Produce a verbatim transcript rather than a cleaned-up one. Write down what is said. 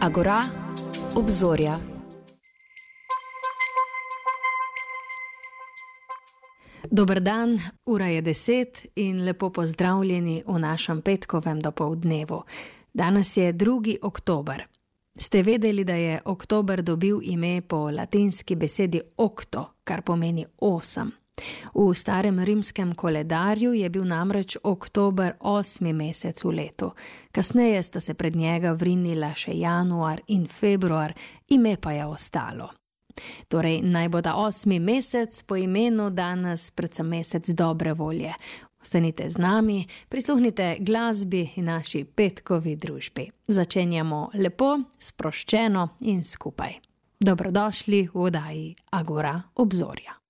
Agora, obzorja. Dober dan, ura je deset in lepo pozdravljeni v našem petkovem dopoldnevu. Danes je drugi oktober. Ste vedeli, da je oktober dobil ime po latinski besedi octo, kar pomeni osem? V starem rimskem koledarju je bil namreč oktober osmi mesec v letu. Kasneje sta se pred njega vrinila še januar in februar, ime pa je ostalo. Torej, naj bo ta osmi mesec po imenu danes predvsem mesec dobre volje. Ostanite z nami, prisluhnite glasbi in naši petkovi družbi. Začenjamo lepo, sproščeno in skupaj. Dobrodošli v oddaji Agora obzorja.